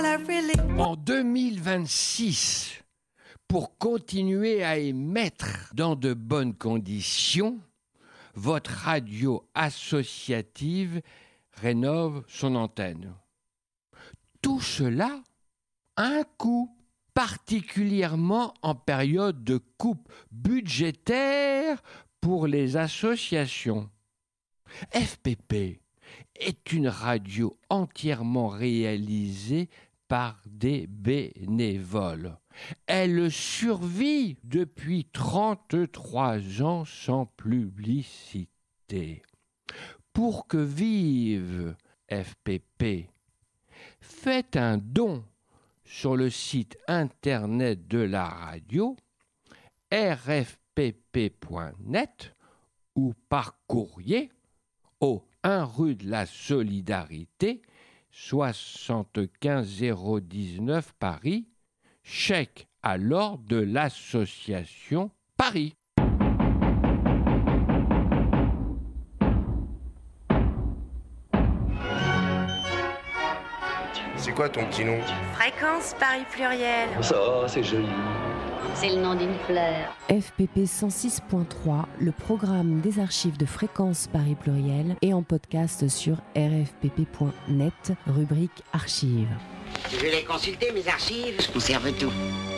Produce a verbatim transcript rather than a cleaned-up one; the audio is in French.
En deux mille vingt-six, pour continuer à émettre dans de bonnes conditions, votre radio associative rénove son antenne. Tout cela a un coût, particulièrement en période de coupe budgétaire pour les associations. F P P est une radio entièrement réalisée par des bénévoles. Elle survit depuis trente-trois ans sans publicité. Pour que vive F P P, faites un don sur le site internet de la radio r f p p point net ou par courrier au un rue de la Solidarité, soixante-quinze zéro dix-neuf Paris, chèque à l'ordre de l'association Paris. C'est quoi ton petit nom ? Fréquence Paris Pluriel. Ça, c'est joli. C'est le nom d'une fleur. F P P cent six point trois, le programme des archives de Fréquence Paris Pluriel et en podcast sur r f p p point net, rubrique archives. Je vais consulter mes archives. Je conserve tout.